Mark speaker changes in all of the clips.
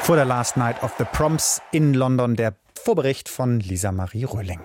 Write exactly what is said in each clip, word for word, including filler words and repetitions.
Speaker 1: Vor der Last Night of the Proms in London, der Vorbericht von Lisa Marie Röhling.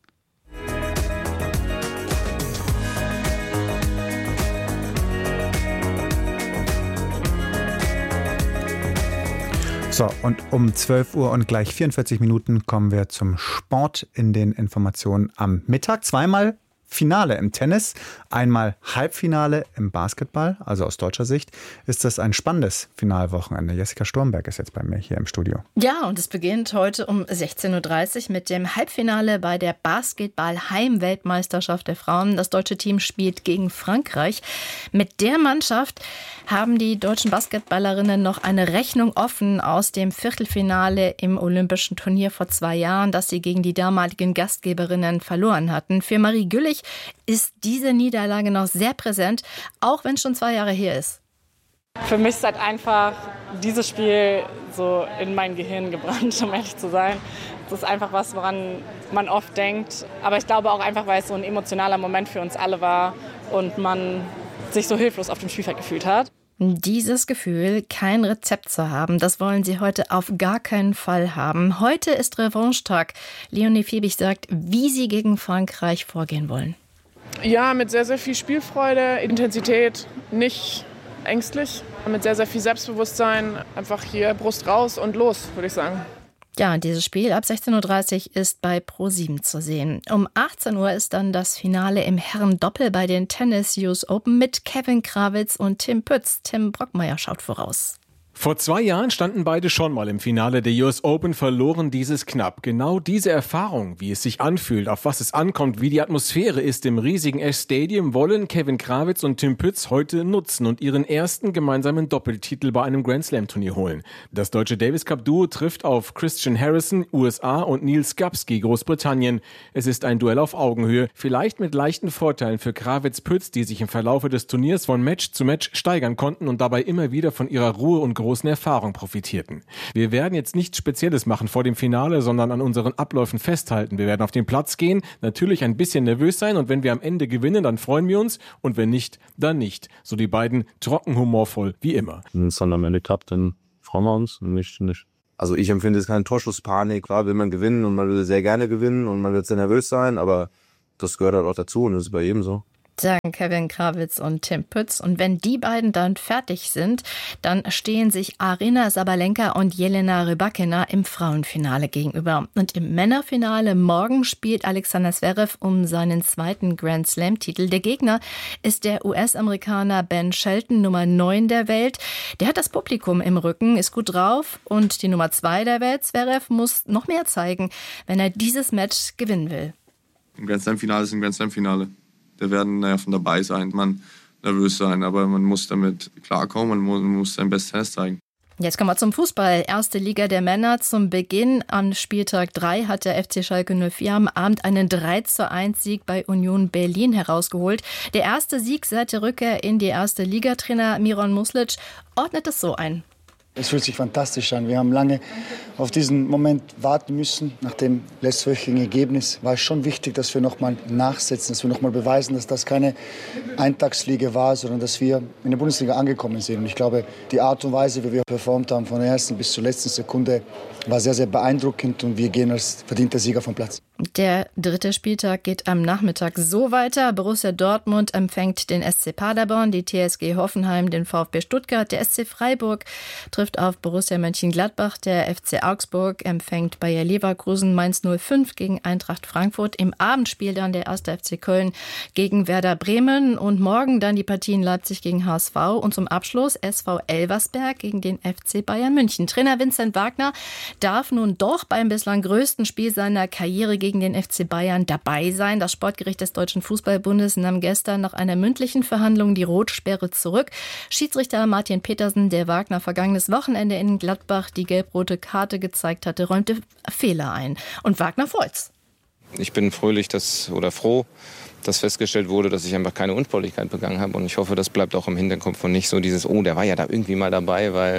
Speaker 1: So, und um zwölf Uhr und gleich vierundvierzig Minuten kommen wir zum Sport in den Informationen am Mittag. Zweimal Finale im Tennis, einmal Halbfinale im Basketball. Also aus deutscher Sicht ist das ein spannendes Finalwochenende. Jessica Sturmberg ist jetzt bei mir hier im Studio.
Speaker 2: Ja, und es beginnt heute um sechzehn Uhr dreißig mit dem Halbfinale bei der Basketball-Heim-Weltmeisterschaft der Frauen. Das deutsche Team spielt gegen Frankreich. Mit der Mannschaft haben die deutschen Basketballerinnen noch eine Rechnung offen aus dem Viertelfinale im Olympischen Turnier vor zwei Jahren, das sie gegen die damaligen Gastgeberinnen verloren hatten. Für Marie Güllich ist diese Niederlage noch sehr präsent, auch wenn es schon zwei Jahre her ist.
Speaker 3: Für mich ist halt einfach dieses Spiel so in mein Gehirn gebrannt, um ehrlich zu sein. Das ist einfach was, woran man oft denkt. Aber ich glaube auch einfach, weil es so ein emotionaler Moment für uns alle war und man sich so hilflos auf dem Spielfeld gefühlt hat.
Speaker 2: Dieses Gefühl, kein Rezept zu haben, das wollen sie heute auf gar keinen Fall haben. Heute ist Revanche-Tag. Leonie Fiebig sagt, wie sie gegen Frankreich vorgehen wollen.
Speaker 4: Ja, mit sehr, sehr viel Spielfreude, Intensität, nicht ängstlich. Mit sehr, sehr viel Selbstbewusstsein, einfach hier Brust raus und los, würde ich sagen.
Speaker 2: Ja, dieses Spiel ab sechzehn Uhr dreißig ist bei Pro sieben zu sehen. Um achtzehn Uhr ist dann das Finale im Herrendoppel bei den Tennis U S Open mit Kevin Krawitz und Tim Pütz. Tim Brockmeier schaut voraus.
Speaker 5: Vor zwei Jahren standen beide schon mal im Finale der U S Open, verloren dieses knapp. Genau diese Erfahrung, wie es sich anfühlt, auf was es ankommt, wie die Atmosphäre ist im riesigen Ash Stadium, wollen Kevin Krawitz und Tim Pütz heute nutzen und ihren ersten gemeinsamen Doppeltitel bei einem Grand Slam Turnier holen. Das deutsche Davis Cup Duo trifft auf Christian Harrison, U S A, und Neil Skapski, Großbritannien. Es ist ein Duell auf Augenhöhe, vielleicht mit leichten Vorteilen für Krawitz-Pütz, die sich im Verlaufe des Turniers von Match zu Match steigern konnten und dabei immer wieder von ihrer Ruhe und großen Erfahrung profitierten. Wir werden jetzt nichts Spezielles machen vor dem Finale, sondern an unseren Abläufen festhalten. Wir werden auf den Platz gehen, natürlich ein bisschen nervös sein, und wenn wir am Ende gewinnen, dann freuen wir uns, und wenn nicht, dann nicht. So die beiden trocken humorvoll wie immer.
Speaker 6: Wenn es dann am Ende klappt, dann freuen wir uns, und nicht, nicht.
Speaker 7: Also ich empfinde es keine Torschusspanik. Klar will man gewinnen und man will sehr gerne gewinnen und man wird sehr nervös sein, aber das gehört halt auch dazu und das ist bei jedem so.
Speaker 2: Sagen Kevin Krawitz und Tim Pütz. Und wenn die beiden dann fertig sind, dann stehen sich Aryna Sabalenka und Jelena Rybakina im Frauenfinale gegenüber. Und im Männerfinale morgen spielt Alexander Zverev um seinen zweiten Grand Slam-Titel. Der Gegner ist der U S-Amerikaner Ben Shelton, Nummer neun der Welt. Der hat das Publikum im Rücken, ist gut drauf, und die Nummer zwei der Welt, Zverev, muss noch mehr zeigen, wenn er dieses Match gewinnen will.
Speaker 8: Ein Grand Slam-Finale ist ein Grand Slam-Finale. Da werden Nerven dabei sein, man nervös sein, aber man muss damit klarkommen, man muss sein Bestes Tennis zeigen.
Speaker 2: Jetzt kommen wir zum Fußball. Erste Liga der Männer. Zum Beginn am Spieltag drei hat der F C Schalke null vier am Abend einen drei zu eins Sieg bei Union Berlin herausgeholt. Der erste Sieg seit der Rückkehr in die erste Liga. Trainer Miron Muslic ordnet es so ein.
Speaker 9: Es fühlt sich fantastisch an. Wir haben lange auf diesen Moment warten müssen. Nach dem letztwöchigen Ergebnis war es schon wichtig, dass wir noch mal nachsetzen, dass wir noch mal beweisen, dass das keine Eintagsfliege war, sondern dass wir in der Bundesliga angekommen sind. Und ich glaube, die Art und Weise, wie wir performt haben, von der ersten bis zur letzten Sekunde, war sehr, sehr beeindruckend, und wir gehen als verdienter Sieger vom Platz.
Speaker 2: Der dritte Spieltag geht am Nachmittag so weiter. Borussia Dortmund empfängt den S C Paderborn, die T S G Hoffenheim den VfB Stuttgart, der S C Freiburg trifft auf Borussia Mönchengladbach, der F C Augsburg empfängt Bayer Leverkusen, Mainz null fünf gegen Eintracht Frankfurt. Im Abendspiel dann der erste F C Köln gegen Werder Bremen, und morgen dann die Partien Leipzig gegen H S V und zum Abschluss S V Elversberg gegen den F C Bayern München. Trainer Vincent Wagner darf nun doch beim bislang größten Spiel seiner Karriere gegen den F C Bayern dabei sein. Das Sportgericht des Deutschen Fußballbundes nahm gestern nach einer mündlichen Verhandlung die Rotsperre zurück. Schiedsrichter Martin Petersen, der Wagner vergangenes Wochenende in Gladbach die gelb-rote Karte gezeigt hatte, räumte Fehler ein. Und Wagner freut's.
Speaker 10: Ich bin fröhlich dass, oder froh, dass festgestellt wurde, dass ich einfach keine Unsportlichkeit begangen habe. Und ich hoffe, das bleibt auch im Hinterkopf und nicht so dieses, oh, der war ja da irgendwie mal dabei, weil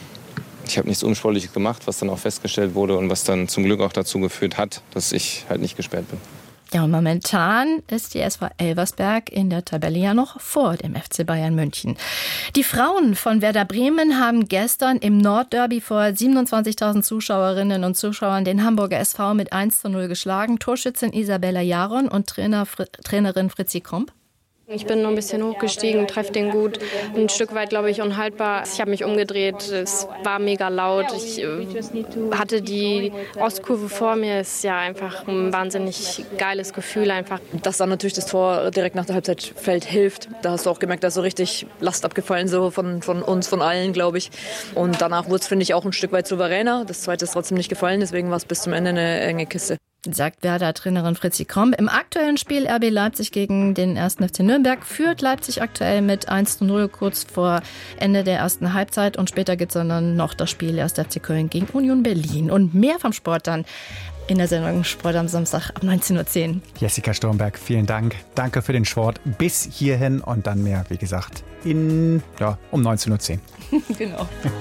Speaker 10: ich habe nichts Unsportliches gemacht, was dann auch festgestellt wurde und was dann zum Glück auch dazu geführt hat, dass ich halt nicht gesperrt bin.
Speaker 2: Ja, und momentan ist die S V Elversberg in der Tabelle ja noch vor dem F C Bayern München. Die Frauen von Werder Bremen haben gestern im Nordderby vor siebenundzwanzigtausend Zuschauerinnen und Zuschauern den Hamburger S V mit eins zu null geschlagen. Torschützin Isabella Jaron und Trainer, Fr- Trainerin Fritzi Kromp.
Speaker 11: Ich bin nur ein bisschen hochgestiegen, treffe den gut. Ein Stück weit, glaube ich, unhaltbar. Ich habe mich umgedreht, es war mega laut. Ich äh, hatte die Ostkurve vor mir. Es ist ja einfach ein wahnsinnig geiles Gefühl einfach.
Speaker 12: Dass dann natürlich das Tor direkt nach der Halbzeit fällt, hilft. Da hast du auch gemerkt, da ist so richtig Last abgefallen, so von, von uns, von allen, glaube ich. Und danach wurde es, finde ich, auch ein Stück weit souveräner. Das zweite ist trotzdem nicht gefallen, deswegen war es bis zum Ende eine enge Kiste.
Speaker 2: Sagt Werder-Trainerin Fritzi Kromp. Im aktuellen Spiel R B Leipzig gegen den ersten F C Nürnberg führt Leipzig aktuell mit eins zu null kurz vor Ende der ersten Halbzeit. Und später gibt es dann noch das Spiel erster F C Köln gegen Union Berlin. Und mehr vom Sport dann in der Sendung Sport am Samstag ab neunzehn Uhr zehn.
Speaker 1: Jessica Sturmberg, vielen Dank. Danke für den Sport bis hierhin und dann mehr, wie gesagt, in, ja, um neunzehn Uhr zehn.
Speaker 2: Genau.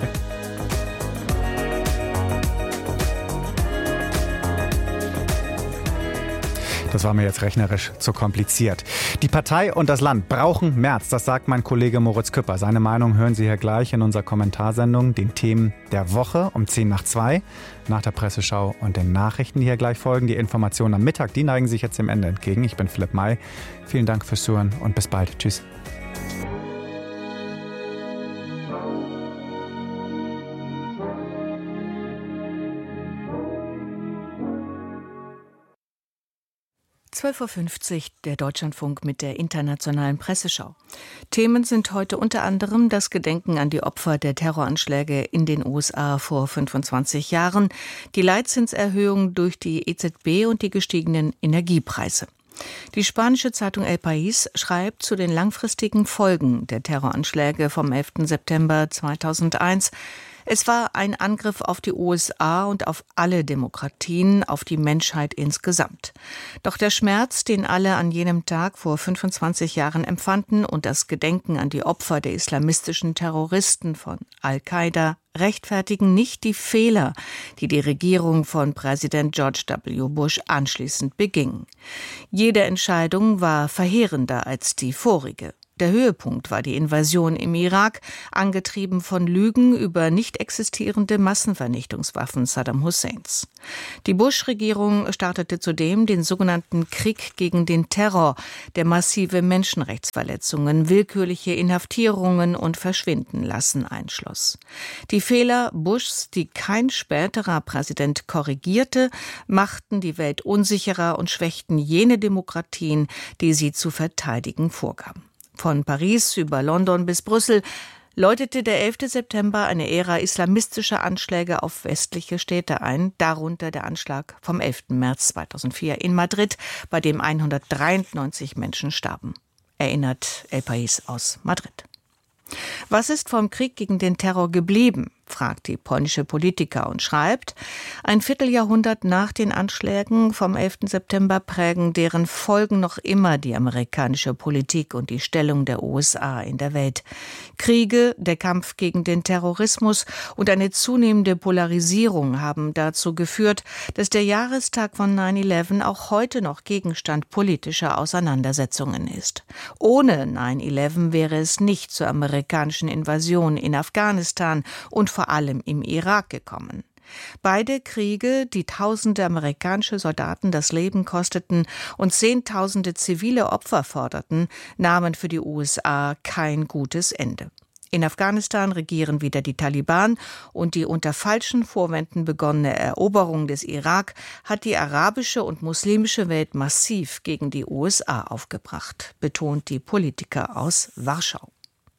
Speaker 1: Das war mir jetzt rechnerisch zu kompliziert. Die Partei und das Land brauchen Merz, das sagt mein Kollege Moritz Küpper. Seine Meinung hören Sie hier gleich in unserer Kommentarsendung, den Themen der Woche um zehn nach zwei, nach der Presseschau und den Nachrichten, die hier gleich folgen. Die Informationen am Mittag, die neigen sich jetzt dem Ende entgegen. Ich bin Philipp May. Vielen Dank fürs Zuhören und bis bald. Tschüss.
Speaker 13: zwölf Uhr fünfzig, der Deutschlandfunk mit der internationalen Presseschau. Themen sind heute unter anderem das Gedenken an die Opfer der Terroranschläge in den U S A vor fünfundzwanzig Jahren, die Leitzinserhöhung durch die E Z B und die gestiegenen Energiepreise. Die spanische Zeitung El País schreibt zu den langfristigen Folgen der Terroranschläge vom elften September zweitausendeins. Es war ein Angriff auf die U S A und auf alle Demokratien, auf die Menschheit insgesamt. Doch der Schmerz, den alle an jenem Tag vor fünfundzwanzig Jahren empfanden und das Gedenken an die Opfer der islamistischen Terroristen von Al-Qaida rechtfertigen nicht die Fehler, die die Regierung von Präsident George W. Bush anschließend beging. Jede Entscheidung war verheerender als die vorige. Der Höhepunkt war die Invasion im Irak, angetrieben von Lügen über nicht existierende Massenvernichtungswaffen Saddam Husseins. Die Bush-Regierung startete zudem den sogenannten Krieg gegen den Terror, der massive Menschenrechtsverletzungen, willkürliche Inhaftierungen und Verschwindenlassen einschloss. Die Fehler Bushs, die kein späterer Präsident korrigierte, machten die Welt unsicherer und schwächten jene Demokratien, die sie zu verteidigen vorgaben. Von Paris über London bis Brüssel läutete der elfte September eine Ära islamistischer Anschläge auf westliche Städte ein, darunter der Anschlag vom elften März zweitausendvier in Madrid, bei dem hundertdreiundneunzig Menschen starben. Erinnert El País aus Madrid. Was ist vom Krieg gegen den Terror geblieben, fragt die polnische Politiker und schreibt, ein Vierteljahrhundert nach den Anschlägen vom elften September prägen deren Folgen noch immer die amerikanische Politik und die Stellung der U S A in der Welt. Kriege, der Kampf gegen den Terrorismus und eine zunehmende Polarisierung haben dazu geführt, dass der Jahrestag von neun elf auch heute noch Gegenstand politischer Auseinandersetzungen ist. Ohne neun elf wäre es nicht zur amerikanischen Invasion in Afghanistan und vor allem im Irak gekommen. Beide Kriege, die tausende amerikanische Soldaten das Leben kosteten und zehntausende zivile Opfer forderten, nahmen für die U S A kein gutes Ende. In Afghanistan regieren wieder die Taliban und die unter falschen Vorwänden begonnene Eroberung des Irak hat die arabische und muslimische Welt massiv gegen die U S A aufgebracht, betont die Politiker aus Warschau.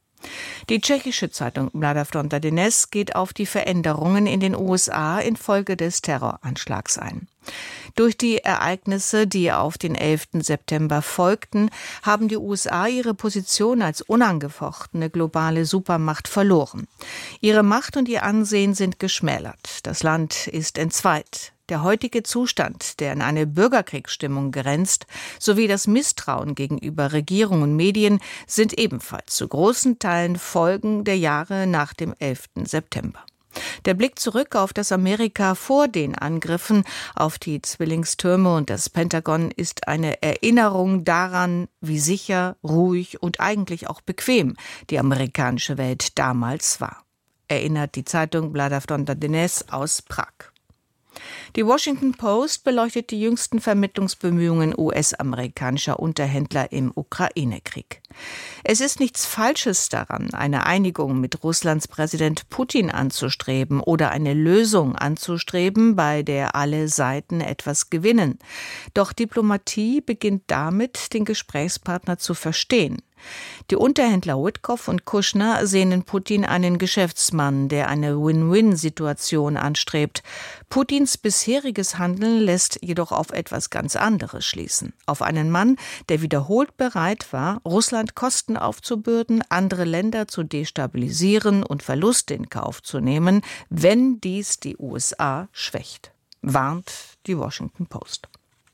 Speaker 13: Die tschechische Zeitung Mladá Fronta Dnes geht auf die Veränderungen in den U S A infolge des Terroranschlags ein. Durch die Ereignisse, die auf den elften September folgten, haben die U S A ihre Position als unangefochtene globale Supermacht verloren. Ihre Macht und ihr Ansehen sind geschmälert. Das Land ist entzweit. Der heutige Zustand, der in eine Bürgerkriegsstimmung grenzt, sowie das Misstrauen gegenüber Regierung und Medien sind ebenfalls zu großen Teilen Folgen der Jahre nach dem elften September. Der Blick zurück auf das Amerika vor den Angriffen auf die Zwillingstürme und das Pentagon ist eine Erinnerung daran, wie sicher, ruhig und eigentlich auch bequem die amerikanische Welt damals war, erinnert die Zeitung Pravda Dnes aus Prag. Die Washington Post beleuchtet die jüngsten Vermittlungsbemühungen U S-amerikanischer Unterhändler im Ukraine-Krieg. Es ist nichts Falsches daran, eine Einigung mit Russlands Präsident Putin anzustreben oder eine Lösung anzustreben, bei der alle Seiten etwas gewinnen. Doch Diplomatie beginnt damit, den Gesprächspartner zu verstehen. Die Unterhändler Witkoff und Kushner sehen in Putin einen Geschäftsmann, der eine Win-Win-Situation anstrebt. Putins bisheriges Handeln lässt jedoch auf etwas ganz anderes schließen. Auf einen Mann, der wiederholt bereit war, Russland Kosten aufzubürden, andere Länder zu destabilisieren und Verluste in Kauf zu nehmen, wenn dies die U S A schwächt, warnt die Washington Post.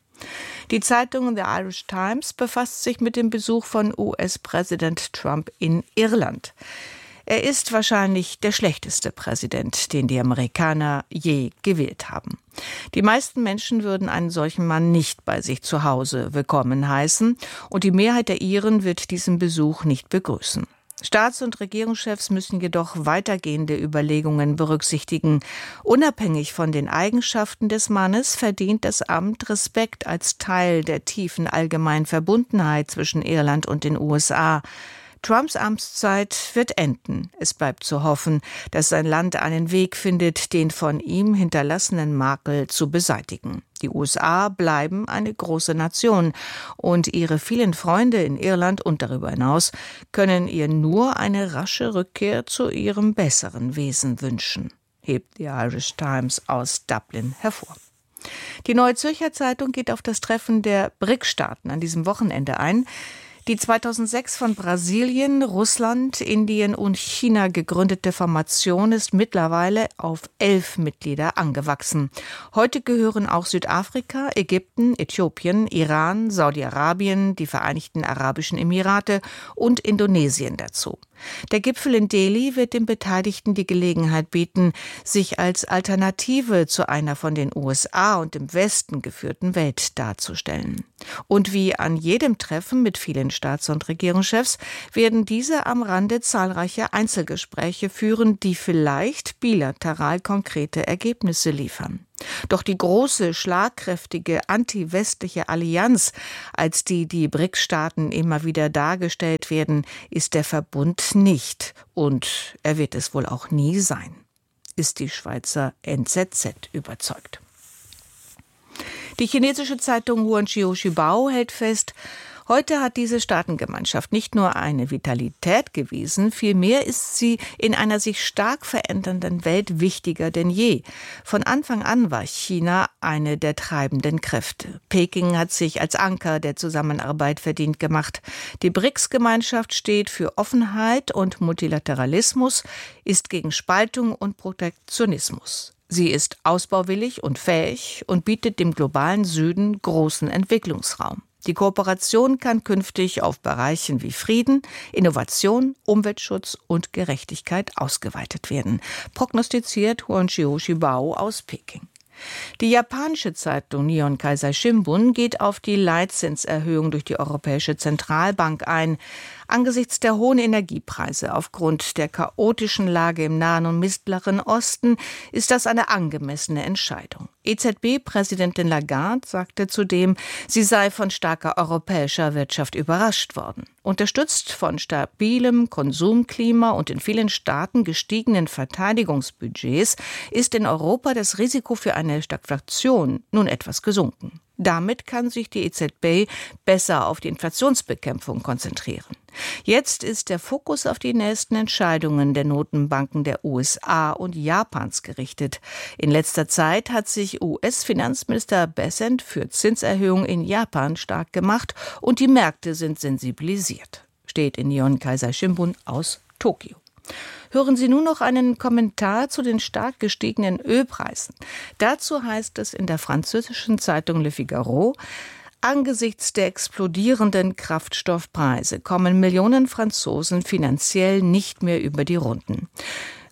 Speaker 13: Die Zeitung The Irish Times befasst sich mit dem Besuch von U S-Präsident Trump in Irland. Er ist wahrscheinlich der schlechteste Präsident, den die Amerikaner je gewählt haben. Die meisten Menschen würden einen solchen Mann nicht bei sich zu Hause willkommen heißen, und die Mehrheit der Iren wird diesen Besuch nicht begrüßen. Staats- und Regierungschefs müssen jedoch weitergehende Überlegungen berücksichtigen. Unabhängig von den Eigenschaften des Mannes verdient das Amt Respekt als Teil der tiefen allgemeinen Verbundenheit zwischen Irland und den U S A. Trumps Amtszeit wird enden. Es bleibt zu hoffen, dass sein Land einen Weg findet, den von ihm hinterlassenen Makel zu beseitigen. Die U S A bleiben eine große Nation und ihre vielen Freunde in Irland und darüber hinaus können ihr nur eine rasche Rückkehr zu ihrem besseren Wesen wünschen, hebt die Irish Times aus Dublin hervor. Die Neue Zürcher Zeitung geht auf das Treffen der B R I C-Staaten an diesem Wochenende ein. Die zweitausendsechs von Brasilien, Russland, Indien und China gegründete Formation ist mittlerweile auf elf Mitglieder angewachsen. Heute gehören auch Südafrika, Ägypten, Äthiopien, Iran, Saudi-Arabien, die Vereinigten Arabischen Emirate und Indonesien dazu. Der Gipfel in Delhi wird den Beteiligten die Gelegenheit bieten, sich als Alternative zu einer von den U S A und dem Westen geführten Welt darzustellen. Und wie an jedem Treffen mit vielen Staats- und Regierungschefs werden diese am Rande zahlreiche Einzelgespräche führen, die vielleicht bilateral konkrete Ergebnisse liefern. Doch die große, schlagkräftige anti-westliche Allianz, als die die B R I C-Staaten immer wieder dargestellt werden, ist der Verbund nicht. Und er wird es wohl auch nie sein, ist die Schweizer N Z Z überzeugt. Die chinesische Zeitung Huanqiu Shibao hält fest, heute hat diese Staatengemeinschaft nicht nur eine Vitalität gewiesen, vielmehr ist sie in einer sich stark verändernden Welt wichtiger denn je. Von Anfang an war China eine der treibenden Kräfte. Peking hat sich als Anker der Zusammenarbeit verdient gemacht. Die B R I C-Gemeinschaft steht für Offenheit und Multilateralismus, ist gegen Spaltung und Protektionismus. Sie ist ausbauwillig und fähig und bietet dem globalen Süden großen Entwicklungsraum. Die Kooperation kann künftig auf Bereichen wie Frieden, Innovation, Umweltschutz und Gerechtigkeit ausgeweitet werden, prognostiziert Huanqiu Shibao aus Peking. Die japanische Zeitung Nihon Keizai Shimbun geht auf die Leitzinserhöhung durch die Europäische Zentralbank ein. Angesichts der hohen Energiepreise aufgrund der chaotischen Lage im Nahen und Mittleren Osten ist das eine angemessene Entscheidung. E Z B-Präsidentin Lagarde sagte zudem, sie sei von starker europäischer Wirtschaft überrascht worden. Unterstützt von stabilem Konsumklima und in vielen Staaten gestiegenen Verteidigungsbudgets ist in Europa das Risiko für eine Stagflation nun etwas gesunken. Damit kann sich die E Z B besser auf die Inflationsbekämpfung konzentrieren. Jetzt ist der Fokus auf die nächsten Entscheidungen der Notenbanken der U S A und Japans gerichtet. In letzter Zeit hat sich U S-Finanzminister Bessent für Zinserhöhungen in Japan stark gemacht und die Märkte sind sensibilisiert, steht in Nihon Keizai Shimbun aus Tokio. Hören Sie nun noch einen Kommentar zu den stark gestiegenen Ölpreisen. Dazu heißt es in der französischen Zeitung Le Figaro: Angesichts der explodierenden Kraftstoffpreise kommen Millionen Franzosen finanziell nicht mehr über die Runden.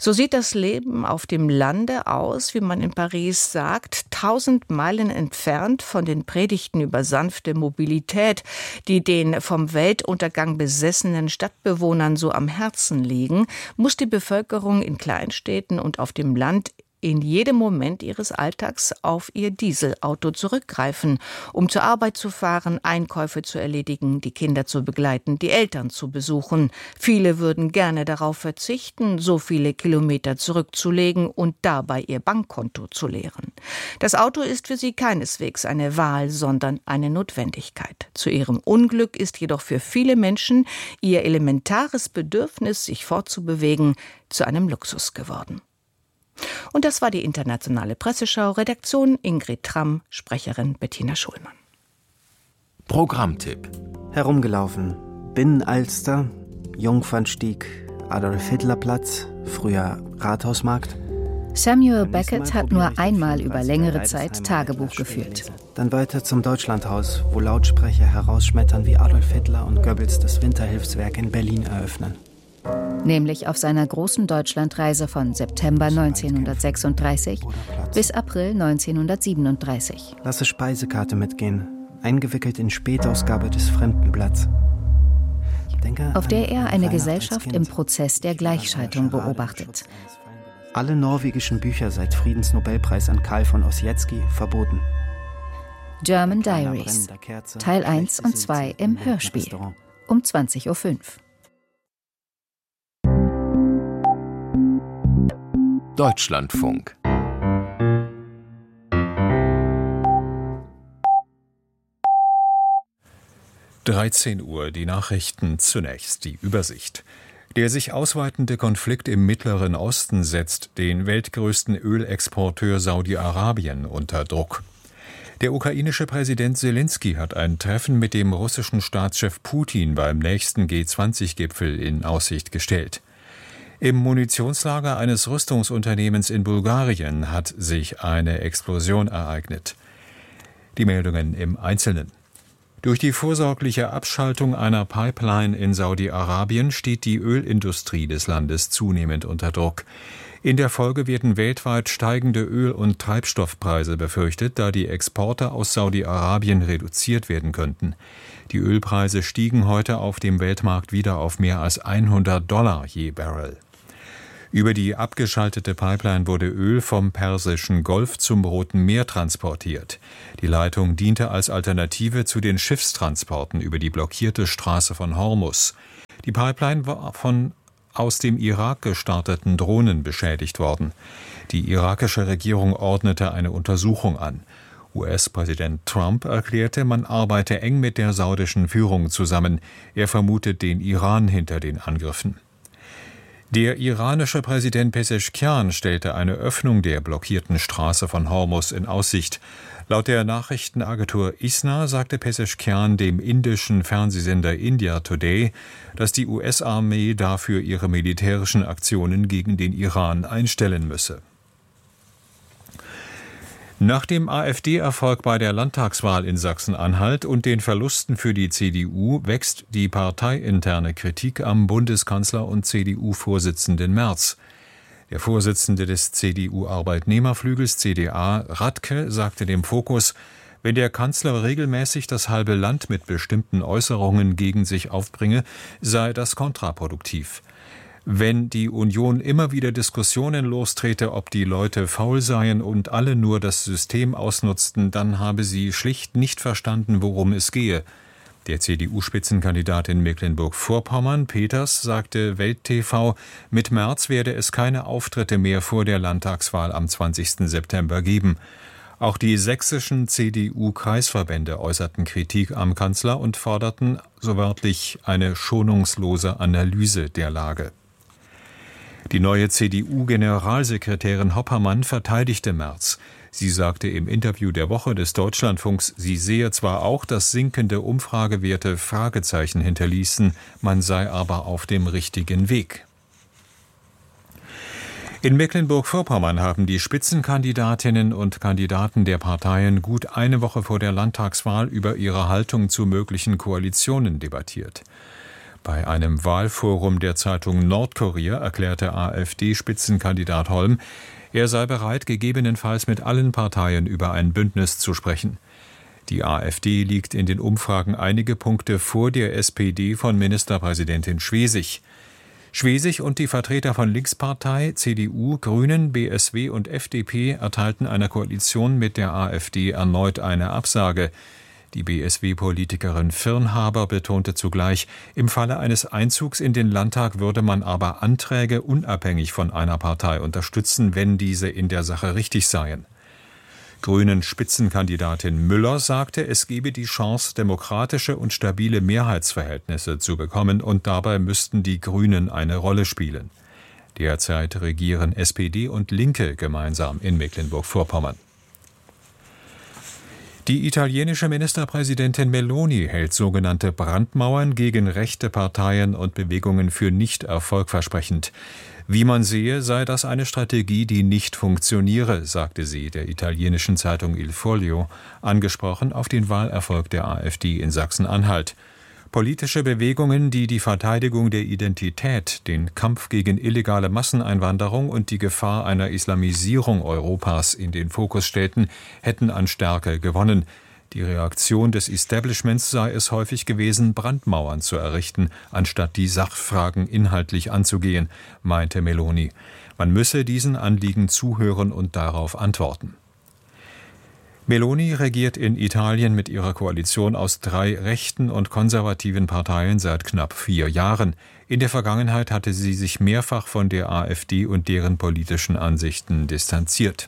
Speaker 13: So sieht das Leben auf dem Lande aus, wie man in Paris sagt, tausend Meilen entfernt von den Predigten über sanfte Mobilität, die den vom Weltuntergang besessenen Stadtbewohnern so am Herzen liegen, muss die Bevölkerung in Kleinstädten und auf dem Land in jedem Moment ihres Alltags auf ihr Dieselauto zurückgreifen, um zur Arbeit zu fahren, Einkäufe zu erledigen, die Kinder zu begleiten, die Eltern zu besuchen. Viele würden gerne darauf verzichten, so viele Kilometer zurückzulegen und dabei ihr Bankkonto zu leeren. Das Auto ist für sie keineswegs eine Wahl, sondern eine Notwendigkeit. Zu ihrem Unglück ist jedoch für viele Menschen ihr elementares Bedürfnis, sich fortzubewegen, zu einem Luxus geworden. Und das war die internationale Presseschau. Redaktion Ingrid Tramm, Sprecherin Bettina Schulmann.
Speaker 14: Programmtipp. Herumgelaufen. Binnenalster, Jungfernstieg, Adolf-Hitler-Platz, früher Rathausmarkt.
Speaker 15: Samuel Beckett hat nur einmal über längere Zeit Tagebuch geführt.
Speaker 14: Dann weiter zum Deutschlandhaus, wo Lautsprecher herausschmettern, wie Adolf Hitler und Goebbels das Winterhilfswerk in Berlin eröffnen.
Speaker 15: Nämlich auf seiner großen Deutschlandreise von September neunzehnhundertsechsunddreißig bis April neunzehnhundertsiebenunddreißig.
Speaker 14: Lasse Speisekarte mitgehen, eingewickelt in Spätausgabe des Fremdenblatts. Denke
Speaker 15: auf der er eine Gesellschaft im Prozess der Gleichschaltung beobachtet.
Speaker 14: Alle norwegischen Bücher seit Friedensnobelpreis an Karl von Ossietzky verboten.
Speaker 15: German Diaries, Teil eins und zwei im Hörspiel, um zwanzig Uhr fünf.
Speaker 16: Deutschlandfunk. dreizehn Uhr, die Nachrichten zunächst, die Übersicht. Der sich ausweitende Konflikt im Mittleren Osten setzt den weltgrößten Ölexporteur Saudi-Arabien unter Druck. Der ukrainische Präsident Selenskyj hat ein Treffen mit dem russischen Staatschef Putin beim nächsten G zwanzig Gipfel in Aussicht gestellt. Im Munitionslager eines Rüstungsunternehmens in Bulgarien hat sich eine Explosion ereignet. Die Meldungen im Einzelnen. Durch die vorsorgliche Abschaltung einer Pipeline in Saudi-Arabien steht die Ölindustrie des Landes zunehmend unter Druck. In der Folge werden weltweit steigende Öl- und Treibstoffpreise befürchtet, da die Exporte aus Saudi-Arabien reduziert werden könnten. Die Ölpreise stiegen heute auf dem Weltmarkt wieder auf mehr als hundert Dollar je Barrel. Über die abgeschaltete Pipeline wurde Öl vom Persischen Golf zum Roten Meer transportiert. Die Leitung diente als Alternative zu den Schiffstransporten über die blockierte Straße von Hormuz. Die Pipeline war von aus dem Irak gestarteten Drohnen beschädigt worden. Die irakische Regierung ordnete eine Untersuchung an. U S-Präsident Trump erklärte, man arbeite eng mit der saudischen Führung zusammen. Er vermutet den Iran hinter den Angriffen. Der iranische Präsident Pezeschkian stellte eine Öffnung der blockierten Straße von Hormuz in Aussicht. Laut der Nachrichtenagentur I S N A sagte Pezeschkian dem indischen Fernsehsender India Today, dass die U S-Armee dafür ihre militärischen Aktionen gegen den Iran einstellen müsse. Nach dem AfD-Erfolg bei der Landtagswahl in Sachsen-Anhalt und den Verlusten für die C D U wächst die parteiinterne Kritik am Bundeskanzler und C D U-Vorsitzenden Merz. Der Vorsitzende des C D U-Arbeitnehmerflügels C D A, Radke, sagte dem Fokus, wenn der Kanzler regelmäßig das halbe Land mit bestimmten Äußerungen gegen sich aufbringe, sei das kontraproduktiv. Wenn die Union immer wieder Diskussionen lostrete, ob die Leute faul seien und alle nur das System ausnutzten, dann habe sie schlicht nicht verstanden, worum es gehe. Der C D U-Spitzenkandidat in Mecklenburg-Vorpommern, Peters, sagte Welt T V, mit Merz werde es keine Auftritte mehr vor der Landtagswahl am zwanzigsten September geben. Auch die sächsischen C D U-Kreisverbände äußerten Kritik am Kanzler und forderten, so wörtlich, eine schonungslose Analyse der Lage. Die neue C D U-Generalsekretärin Hoppermann verteidigte Merz. Sie sagte im Interview der Woche des Deutschlandfunks, sie sehe zwar auch, dass sinkende Umfragewerte Fragezeichen hinterließen, man sei aber auf dem richtigen Weg. In Mecklenburg-Vorpommern haben die Spitzenkandidatinnen und Kandidaten der Parteien gut eine Woche vor der Landtagswahl über ihre Haltung zu möglichen Koalitionen debattiert. Bei einem Wahlforum der Zeitung Nordkurier erklärte AfD-Spitzenkandidat Holm, er sei bereit, gegebenenfalls mit allen Parteien über ein Bündnis zu sprechen. Die AfD liegt in den Umfragen einige Punkte vor der S P D von Ministerpräsidentin Schwesig. Schwesig und die Vertreter von Linkspartei, C D U, Grünen, B S W und F D P erteilten einer Koalition mit der AfD erneut eine Absage. Die B S W-Politikerin Firnhaber betonte zugleich, im Falle eines Einzugs in den Landtag würde man aber Anträge unabhängig von einer Partei unterstützen, wenn diese in der Sache richtig seien. Grünen-Spitzenkandidatin Müller sagte, es gebe die Chance, demokratische und stabile Mehrheitsverhältnisse zu bekommen, und dabei müssten die Grünen eine Rolle spielen. Derzeit regieren S P D und Linke gemeinsam in Mecklenburg-Vorpommern. Die italienische Ministerpräsidentin Meloni hält sogenannte Brandmauern gegen rechte Parteien und Bewegungen für nicht erfolgversprechend. Wie man sehe, sei das eine Strategie, die nicht funktioniere, sagte sie der italienischen Zeitung Il Foglio, angesprochen auf den Wahlerfolg der AfD in Sachsen-Anhalt. Politische Bewegungen, die die Verteidigung der Identität, den Kampf gegen illegale Masseneinwanderung und die Gefahr einer Islamisierung Europas in den Fokus stellten, hätten an Stärke gewonnen. Die Reaktion des Establishments sei es häufig gewesen, Brandmauern zu errichten, anstatt die Sachfragen inhaltlich anzugehen, meinte Meloni. Man müsse diesen Anliegen zuhören und darauf antworten. Meloni regiert in Italien mit ihrer Koalition aus drei rechten und konservativen Parteien seit knapp vier Jahren. In der Vergangenheit hatte sie sich mehrfach von der AfD und deren politischen Ansichten distanziert.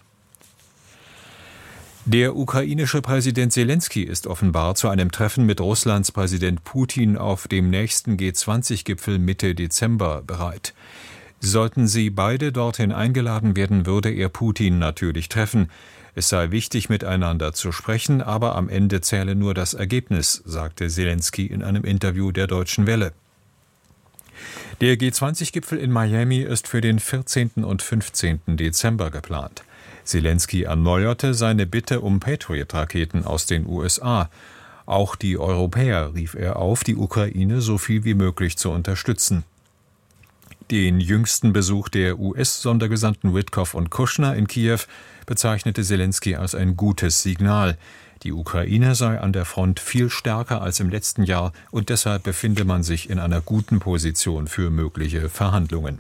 Speaker 16: Der ukrainische Präsident Selenskyj ist offenbar zu einem Treffen mit Russlands Präsident Putin auf dem nächsten G zwanzig Gipfel Mitte Dezember bereit. Sollten sie beide dorthin eingeladen werden, würde er Putin natürlich treffen. Es sei wichtig, miteinander zu sprechen, aber am Ende zähle nur das Ergebnis, sagte Selenskyj in einem Interview der Deutschen Welle. Der G zwanzig Gipfel in Miami ist für den vierzehnten und fünfzehnten Dezember geplant. Selenskyj erneuerte seine Bitte um Patriot-Raketen aus den U S A. Auch die Europäer rief er auf, die Ukraine so viel wie möglich zu unterstützen. Den jüngsten Besuch der U S-Sondergesandten Witkoff und Kushner in Kiew bezeichnete Selenskyj als ein gutes Signal. Die Ukraine sei an der Front viel stärker als im letzten Jahr und deshalb befinde man sich in einer guten Position für mögliche Verhandlungen.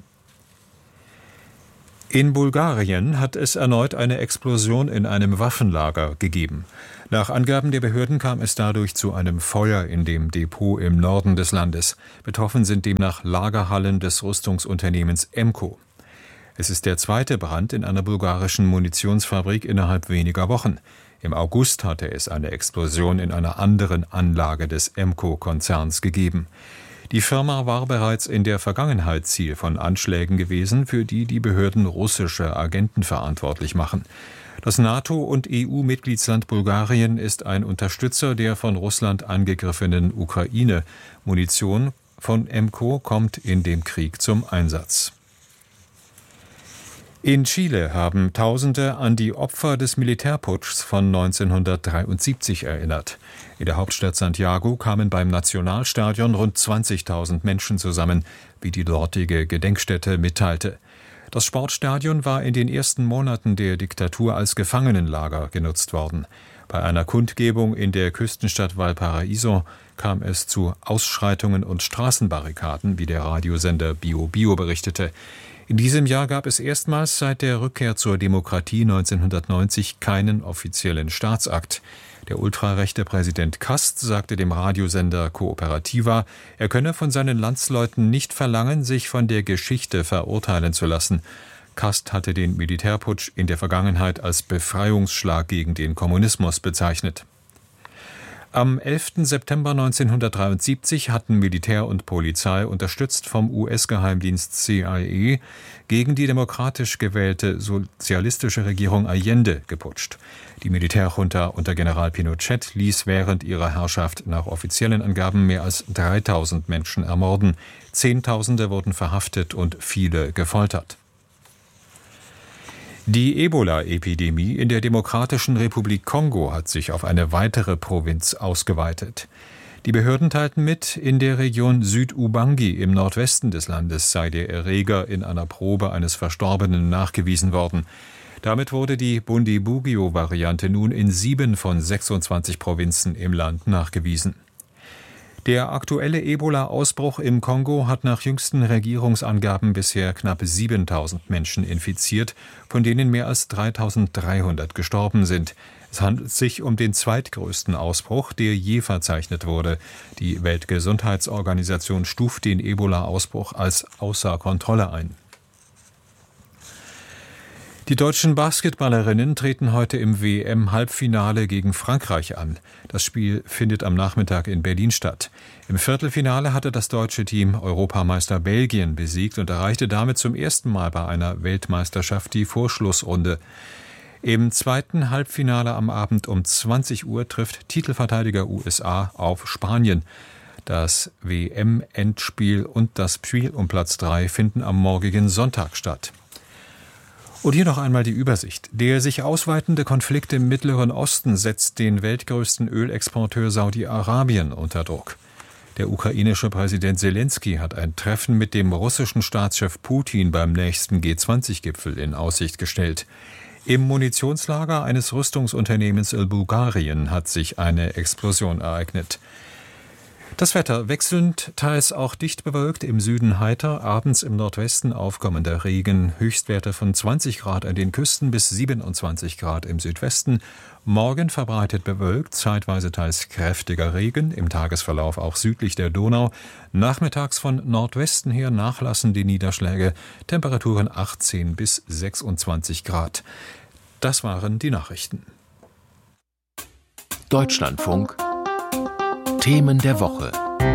Speaker 16: In Bulgarien hat es erneut eine Explosion in einem Waffenlager gegeben. Nach Angaben der Behörden kam es dadurch zu einem Feuer in dem Depot im Norden des Landes. Betroffen sind demnach Lagerhallen des Rüstungsunternehmens Emco. Es ist der zweite Brand in einer bulgarischen Munitionsfabrik innerhalb weniger Wochen. Im August hatte es eine Explosion in einer anderen Anlage des Emco-Konzerns gegeben. Die Firma war bereits in der Vergangenheit Ziel von Anschlägen gewesen, für die die Behörden russische Agenten verantwortlich machen. Das NATO- und E U-Mitgliedsland Bulgarien ist ein Unterstützer der von Russland angegriffenen Ukraine. Munition von Emco kommt in dem Krieg zum Einsatz. In Chile haben Tausende an die Opfer des Militärputschs von neunzehnhundertdreiundsiebzig erinnert. In der Hauptstadt Santiago kamen beim Nationalstadion rund zwanzigtausend Menschen zusammen, wie die dortige Gedenkstätte mitteilte. Das Sportstadion war in den ersten Monaten der Diktatur als Gefangenenlager genutzt worden. Bei einer Kundgebung in der Küstenstadt Valparaíso kam es zu Ausschreitungen und Straßenbarrikaden, wie der Radiosender Bio Bio berichtete. In diesem Jahr gab es erstmals seit der Rückkehr zur Demokratie neunzehnhundertneunzig keinen offiziellen Staatsakt. Der ultrarechte Präsident Kast sagte dem Radiosender Cooperativa, er könne von seinen Landsleuten nicht verlangen, sich von der Geschichte verurteilen zu lassen. Kast hatte den Militärputsch in der Vergangenheit als Befreiungsschlag gegen den Kommunismus bezeichnet. Am elften September neunzehnhundertdreiundsiebzig hatten Militär und Polizei, unterstützt vom U S-Geheimdienst C I A, gegen die demokratisch gewählte sozialistische Regierung Allende geputscht. Die Militärjunta unter General Pinochet ließ während ihrer Herrschaft nach offiziellen Angaben mehr als dreitausend Menschen ermorden. Zehntausende wurden verhaftet und viele gefoltert. Die Ebola-Epidemie in der Demokratischen Republik Kongo hat sich auf eine weitere Provinz ausgeweitet. Die Behörden teilten mit, in der Region Süd-Ubangi im Nordwesten des Landes sei der Erreger in einer Probe eines Verstorbenen nachgewiesen worden. Damit wurde die Bundibugyo-Variante nun in sieben von sechsundzwanzig Provinzen im Land nachgewiesen. Der aktuelle Ebola-Ausbruch im Kongo hat nach jüngsten Regierungsangaben bisher knapp siebentausend Menschen infiziert, von denen mehr als dreitausenddreihundert gestorben sind. Es handelt sich um den zweitgrößten Ausbruch, der je verzeichnet wurde. Die Weltgesundheitsorganisation stuft den Ebola-Ausbruch als außer Kontrolle ein. Die deutschen Basketballerinnen treten heute im W M-Halbfinale gegen Frankreich an. Das Spiel findet am Nachmittag in Berlin statt. Im Viertelfinale hatte das deutsche Team Europameister Belgien besiegt und erreichte damit zum ersten Mal bei einer Weltmeisterschaft die Vorschlussrunde. Im zweiten Halbfinale am Abend um zwanzig Uhr trifft Titelverteidiger U S A auf Spanien. Das W M-Endspiel und das Spiel um Platz drei finden am morgigen Sonntag statt. Und hier noch einmal die Übersicht. Der sich ausweitende Konflikt im Mittleren Osten setzt den weltgrößten Ölexporteur Saudi-Arabien unter Druck. Der ukrainische Präsident Selensky hat ein Treffen mit dem russischen Staatschef Putin beim nächsten G zwanzig Gipfel in Aussicht gestellt. Im Munitionslager eines Rüstungsunternehmens in Bulgarien hat sich eine Explosion ereignet. Das Wetter wechselnd, teils auch dicht bewölkt, im Süden heiter, abends im Nordwesten aufkommender Regen, Höchstwerte von zwanzig Grad an den Küsten bis siebenundzwanzig Grad im Südwesten. Morgen verbreitet bewölkt, zeitweise teils kräftiger Regen, im Tagesverlauf auch südlich der Donau. Nachmittags von Nordwesten her nachlassen die Niederschläge, Temperaturen achtzehn bis sechsundzwanzig Grad. Das waren die Nachrichten.
Speaker 17: Deutschlandfunk Themen der Woche.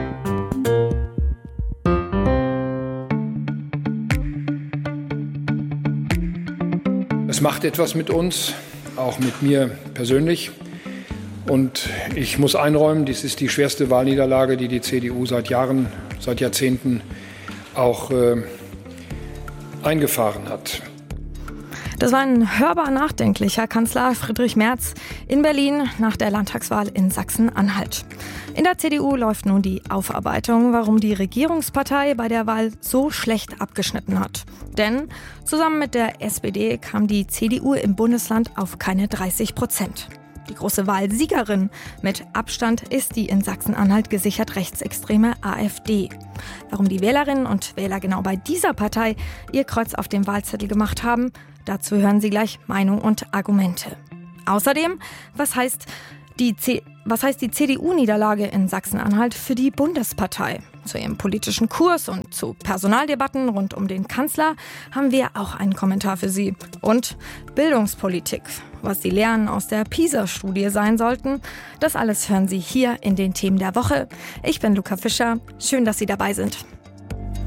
Speaker 18: Es macht etwas mit uns, auch mit mir persönlich. Und ich muss einräumen, dies ist die schwerste Wahlniederlage, die die C D U seit Jahren, seit Jahrzehnten auch äh, eingefahren hat.
Speaker 19: Das war ein hörbar nachdenklicher Kanzler Friedrich Merz in Berlin nach der Landtagswahl in Sachsen-Anhalt. In der C D U läuft nun die Aufarbeitung, warum die Regierungspartei bei der Wahl so schlecht abgeschnitten hat. Denn zusammen mit der S P D kam die C D U im Bundesland auf keine dreißig Prozent. Die große Wahlsiegerin mit Abstand ist die in Sachsen-Anhalt gesichert rechtsextreme AfD. Warum die Wählerinnen und Wähler genau bei dieser Partei ihr Kreuz auf dem Wahlzettel gemacht haben, dazu hören Sie gleich Meinung und Argumente. Außerdem, was heißt die, C- was heißt die C D U-Niederlage in Sachsen-Anhalt für die Bundespartei? Zu ihrem politischen Kurs und zu Personaldebatten rund um den Kanzler haben wir auch einen Kommentar für Sie. Und Bildungspolitik, was die Lehren aus der PISA-Studie sein sollten, das alles hören Sie hier in den Themen der Woche. Ich bin Luca Fischer, schön, dass Sie dabei sind.